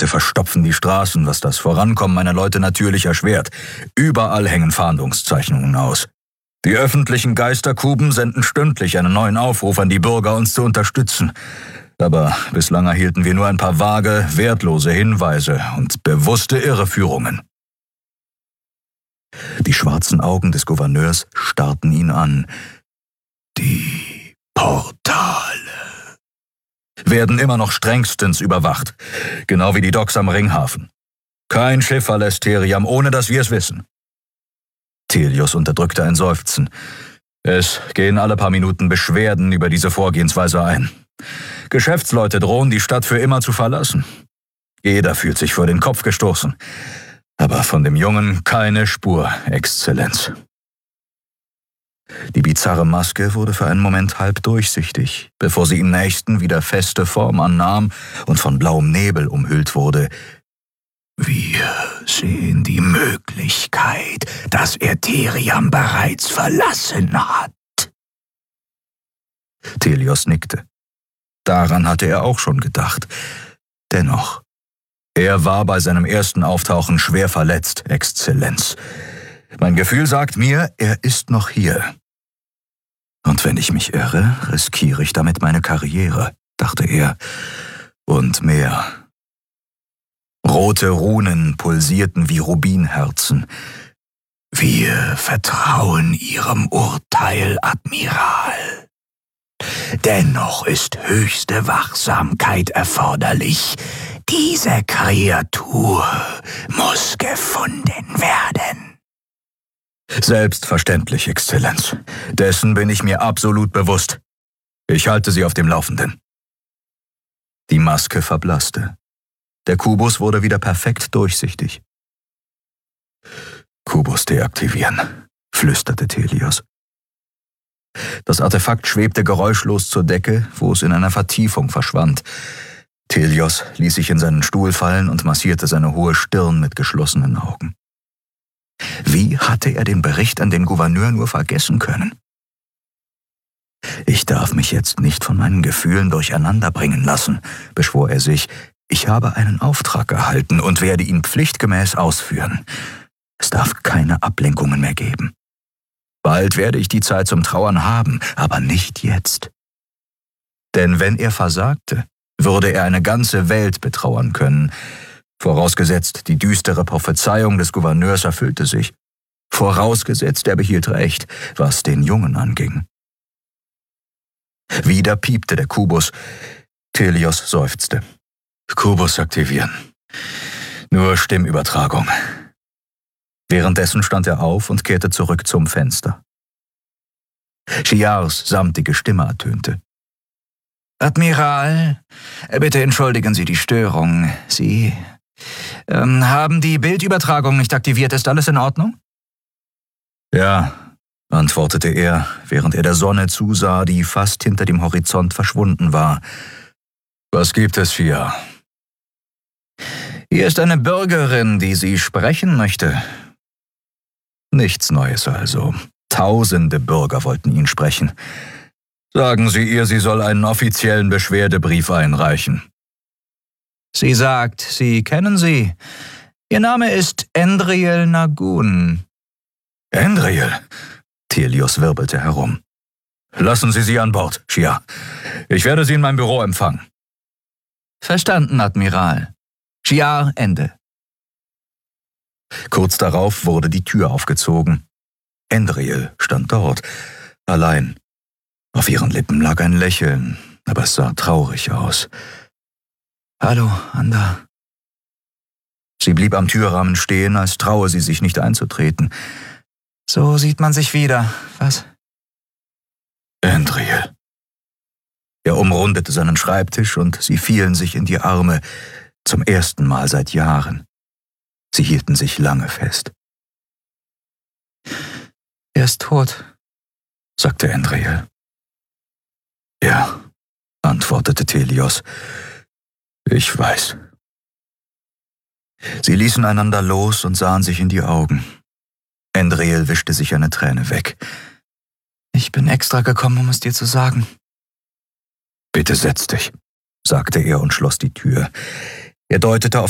Leute verstopfen die Straßen, was das Vorankommen meiner Leute natürlich erschwert. Überall hängen Fahndungszeichnungen aus. Die öffentlichen Geisterkuben senden stündlich einen neuen Aufruf an die Bürger, uns zu unterstützen. Aber bislang erhielten wir nur ein paar vage, wertlose Hinweise und bewusste Irreführungen. Die schwarzen Augen des Gouverneurs starrten ihn an. Die Portale werden immer noch strengstens überwacht, genau wie die Docks am Ringhafen. Kein Schiff verlässt Theriam, ohne dass wir es wissen. Thelios unterdrückte ein Seufzen. Es gehen alle paar Minuten Beschwerden über diese Vorgehensweise ein. Geschäftsleute drohen, die Stadt für immer zu verlassen. Jeder fühlt sich vor den Kopf gestoßen. Aber von dem Jungen keine Spur, Exzellenz. Die bizarre Maske wurde für einen Moment halb durchsichtig, bevor sie im nächsten wieder feste Form annahm und von blauem Nebel umhüllt wurde. Wir sehen die Möglichkeit, dass er Theriam bereits verlassen hat. Thelios nickte. Daran hatte er auch schon gedacht. Dennoch, er war bei seinem ersten Auftauchen schwer verletzt, Exzellenz. Mein Gefühl sagt mir, er ist noch hier. Und wenn ich mich irre, riskiere ich damit meine Karriere, dachte er. Und mehr. Rote Runen pulsierten wie Rubinherzen. Wir vertrauen Ihrem Urteil, Admiral. Dennoch ist höchste Wachsamkeit erforderlich. Diese Kreatur muss gefunden werden. Selbstverständlich, Exzellenz. Dessen bin ich mir absolut bewusst. Ich halte Sie auf dem Laufenden. Die Maske verblasste. Der Kubus wurde wieder perfekt durchsichtig. Kubus deaktivieren, flüsterte Thelios. Das Artefakt schwebte geräuschlos zur Decke, wo es in einer Vertiefung verschwand. Thelios ließ sich in seinen Stuhl fallen und massierte seine hohe Stirn mit geschlossenen Augen. Wie hatte er den Bericht an den Gouverneur nur vergessen können? Ich darf mich jetzt nicht von meinen Gefühlen durcheinanderbringen lassen, beschwor er sich. Ich habe einen Auftrag erhalten und werde ihn pflichtgemäß ausführen. Es darf keine Ablenkungen mehr geben. Bald werde ich die Zeit zum Trauern haben, aber nicht jetzt. Denn wenn er versagte, würde er eine ganze Welt betrauern können. Vorausgesetzt, die düstere Prophezeiung des Gouverneurs erfüllte sich. Vorausgesetzt, er behielt Recht, was den Jungen anging. Wieder piepte der Kubus. Thelios seufzte. Kubus aktivieren. Nur Stimmübertragung. Währenddessen stand er auf und kehrte zurück zum Fenster. Shiars samtige Stimme ertönte. Admiral, bitte entschuldigen Sie die Störung. Sie haben die Bildübertragung nicht aktiviert. Ist alles in Ordnung? Ja, antwortete er, während er der Sonne zusah, die fast hinter dem Horizont verschwunden war. Was gibt es, Shiar? Hier ist eine Bürgerin, die Sie sprechen möchte. Nichts Neues also. Tausende Bürger wollten ihn sprechen. Sagen Sie ihr, sie soll einen offiziellen Beschwerdebrief einreichen. Sie sagt, Sie kennen sie. Ihr Name ist Endriel Nagun. Endriel? Thelios wirbelte herum. Lassen Sie sie an Bord, Shiar. Ich werde sie in meinem Büro empfangen. Verstanden, Admiral. Shiar, Ende. Kurz darauf wurde die Tür aufgezogen. Endriel stand dort, allein. Auf ihren Lippen lag ein Lächeln, aber es sah traurig aus. Hallo, Anda. Sie blieb am Türrahmen stehen, als traue sie sich nicht einzutreten. So sieht man sich wieder, was? Endriel. Er umrundete seinen Schreibtisch und sie fielen sich in die Arme, zum ersten Mal seit Jahren. Sie hielten sich lange fest. Er ist tot, sagte Endriel. Ja, antwortete Thelios. Ich weiß. Sie ließen einander los und sahen sich in die Augen. Endriel wischte sich eine Träne weg. Ich bin extra gekommen, um es dir zu sagen. Bitte setz dich, sagte er und schloss die Tür. Er deutete auf